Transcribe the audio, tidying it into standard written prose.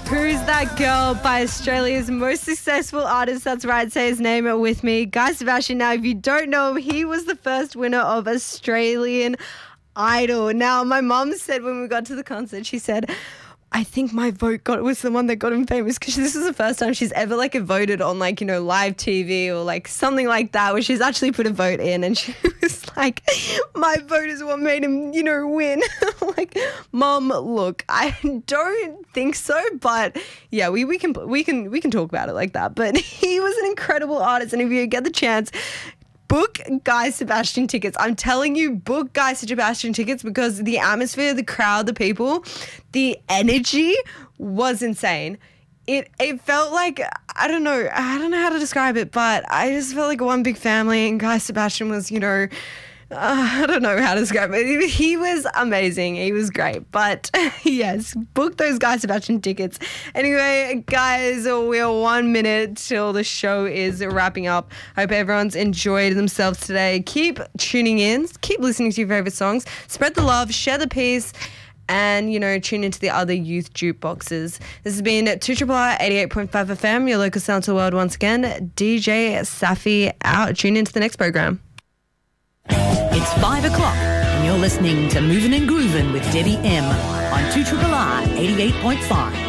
Who's That Girl by Australia's most successful artist. That's right, say his name with me, Guy Sebastian. Now, if you don't know him, he was the first winner of Australian Idol. Now, my mum said when we got to the concert, she said, I think my vote was the one that got him famous, because this is the first time she's ever voted on live TV or something like that, where she's actually put a vote in, and she was like, my vote is what made him, win. Mom, look, I don't think so, but yeah, we can talk about it like that. But he was an incredible artist, and if you get the chance, book Guy Sebastian tickets. I'm telling you, book Guy Sebastian tickets, because the atmosphere, the crowd, the people, the energy was insane. It felt like, I don't know how to describe it, but I just felt like one big family, and Guy Sebastian was, I don't know how to describe it. He was amazing. He was great. But yes, book those Guy Sebastian tickets. Anyway, guys, we're 1 minute till the show is wrapping up. Hope everyone's enjoyed themselves today. Keep tuning in. Keep listening to your favorite songs. Spread the love. Share the peace. And, tune into the other youth jukeboxes. This has been 2RRR 88.5 FM, your local sound to the world once again. DJ Safi out. Tune into the next program. It's 5 o'clock and you're listening to Movin' and Groovin' with Debbie M on 2RRR 88.5.